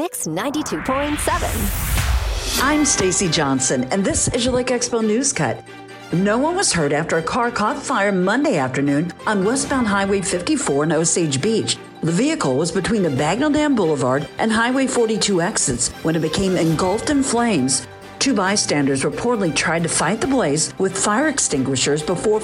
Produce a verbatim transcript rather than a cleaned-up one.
Mix ninety-two point seven. I'm Stacy Johnson, and this is your Lake Expo News Cut. No one was hurt after a car caught fire Monday afternoon on westbound Highway fifty-four in Osage Beach. The vehicle was between the Bagnell Dam Boulevard and Highway forty-two exits when it became engulfed in flames. Two bystanders reportedly tried to fight the blaze with fire extinguishers before